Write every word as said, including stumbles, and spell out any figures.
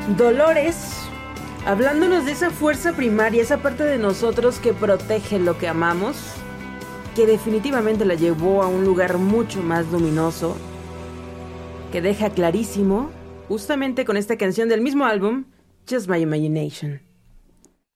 Dolores, hablándonos de esa fuerza primaria, esa parte de nosotros que protege lo que amamos, que definitivamente la llevó a un lugar mucho más luminoso, que deja clarísimo, justamente con esta canción del mismo álbum, Just My Imagination.